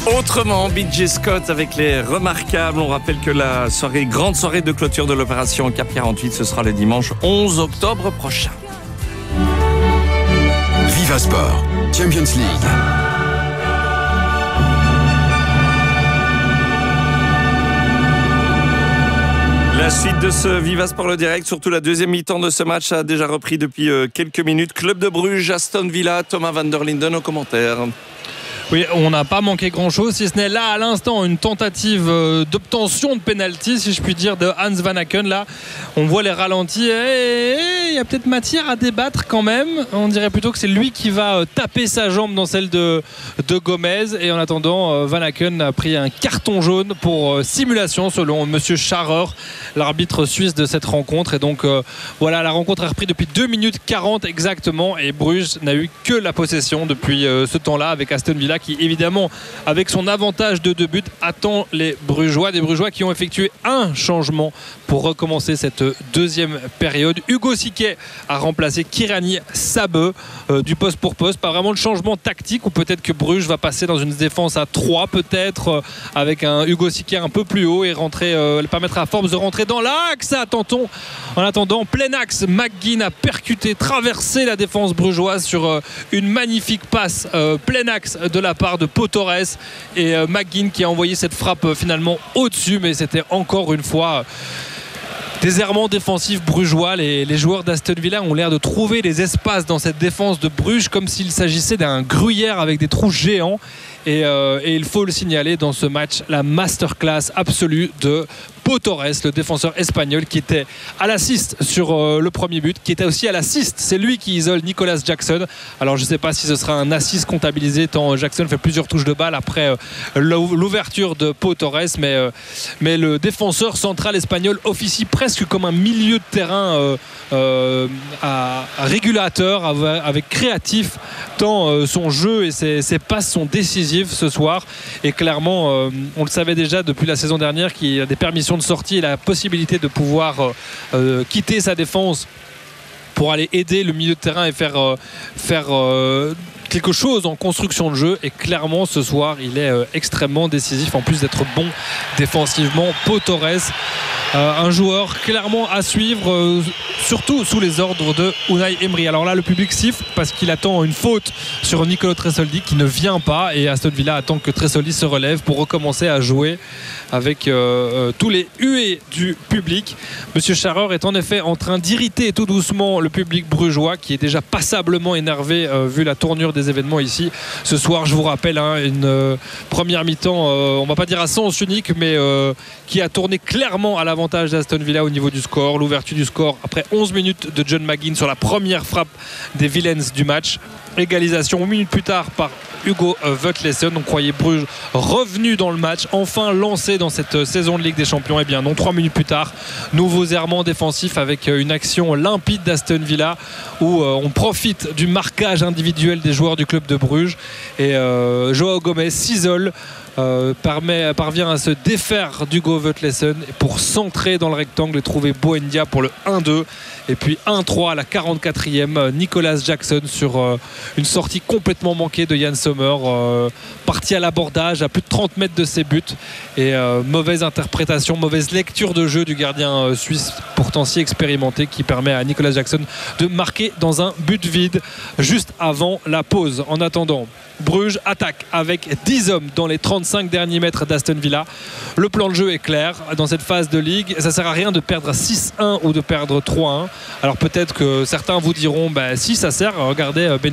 Autrement, BJ Scott avec les remarquables. On rappelle que la grande soirée de clôture de l'opération Cap 48, ce sera le dimanche 11 octobre prochain. Viva Sport, Champions League. La suite de ce Viva Sport le direct, surtout la deuxième mi-temps de ce match a déjà repris depuis quelques minutes. Club de Bruges, Aston Villa, Thomas van der Linden aux commentaires. Oui, on n'a pas manqué grand-chose, si ce n'est là, à l'instant, une tentative d'obtention de pénalty, si je puis dire, de Hans Van Aken. Là, on voit les ralentis. Il y a peut-être matière à débattre quand même. On dirait plutôt que c'est lui qui va taper sa jambe dans celle de Gomez. Et en attendant, Van Aken a pris un carton jaune pour simulation, selon Monsieur Scharrer, l'arbitre suisse de cette rencontre. Et donc, voilà, la rencontre a repris depuis 2 minutes 40 exactement. Et Bruges n'a eu que la possession depuis ce temps-là, avec Aston Villa, qui évidemment, avec son avantage de 2 buts, attend les Brugeois. Des Brugeois qui ont effectué un changement pour recommencer cette deuxième période. Hugo Siquet a remplacé Kirani Sabeu du poste pour poste. Pas vraiment de changement tactique, ou peut-être que Bruges va passer dans une défense à 3 peut-être, avec un Hugo Siquet un peu plus haut et permettre à Forbes de rentrer dans l'axe. En attendant, plein axe, McGinn a percuté, traversé la défense brugeoise sur une magnifique passe plein axe de la part de Pau Torres, et McGinn qui a envoyé cette frappe finalement au-dessus, mais c'était encore une fois des errements défensifs brugeois. Les joueurs d'Aston Villa ont l'air de trouver les espaces dans cette défense de Bruges comme s'il s'agissait d'un gruyère avec des trous géants. Et il faut le signaler dans ce match, la masterclass absolue de Pau Torres, le défenseur espagnol, qui était à l'assist sur le premier but, qui était aussi à l'assist. C'est lui qui isole Nicolas Jackson. Alors je ne sais pas si ce sera un assist comptabilisé, tant Jackson fait plusieurs touches de balle après l'ouverture de Pau Torres, mais le défenseur central espagnol officie presque comme un milieu de terrain à régulateur, avec créatif, tant son jeu et ses passes sont décisives ce soir. Et clairement, on le savait déjà depuis la saison dernière, qu'il a des permissions de sortie et la possibilité de pouvoir quitter sa défense pour aller aider le milieu de terrain et faire quelque chose en construction de jeu. Et clairement ce soir il est extrêmement décisif, en plus d'être bon défensivement. Pau Torres, un joueur clairement à suivre, surtout sous les ordres de Unai Emery. Alors là, le public siffle parce qu'il attend une faute sur Nicolo Tresoldi qui ne vient pas, et Aston Villa attend que Tresoldi se relève pour recommencer à jouer avec tous les huées du public. Monsieur Scharrer est en effet en train d'irriter tout doucement le public brugeois, qui est déjà passablement énervé vu la tournure des événements ici ce soir. Je vous rappelle, une première mi-temps, on va pas dire à sens unique, mais qui a tourné clairement à l'avantage d'Aston Villa au niveau du score. L'ouverture du score après 11 minutes de John McGinn sur la première frappe des Villains du match. Égalisation 1 minute plus tard par Hugo Vetlesen. On croyait Bruges revenu dans le match, enfin lancé dans cette saison de Ligue des Champions. Et bien non, 3 minutes plus tard, nouveaux errements défensifs avec une action limpide d'Aston Villa où on profite du marquage individuel des joueurs du club de Bruges, et Joao Gomez s'isole, parvient à se défaire d'Hugo Vetlesen pour centrer dans le rectangle et trouver Buendia pour le 1-2. Et puis 1-3 à la 44e, Nicolas Jackson sur une sortie complètement manquée de Yann Sommer, parti à l'abordage à plus de 30 mètres de ses buts, et mauvaise interprétation, mauvaise lecture de jeu du gardien suisse, pourtant si expérimenté, qui permet à Nicolas Jackson de marquer dans un but vide juste avant la pause. En attendant, Bruges attaque avec 10 hommes dans les 35 derniers mètres d'Aston Villa. Le plan de jeu est clair dans cette phase de Ligue. Ça ne sert à rien de perdre 6-1 ou de perdre 3-1. Alors peut-être que certains vous diront si ça sert, regardez